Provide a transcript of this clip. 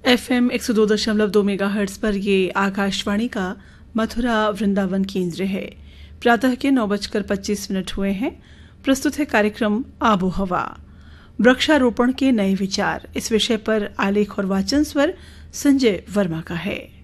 FM 102.2 megahertz पर ये आकाशवाणी का मथुरा वृंदावन केंद्र है। प्रातः के 9:25 हुए हैं। प्रस्तुत है कार्यक्रम आबो हवा, वृक्षारोपण के नए विचार। इस विषय पर आलेख और वाचन स्वर संजय वर्मा का है।